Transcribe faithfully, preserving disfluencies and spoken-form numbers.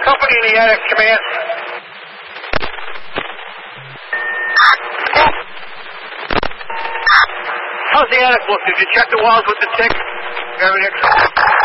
company in the attic, command. How's the attic look? Did you check the walls with the tick? Everything.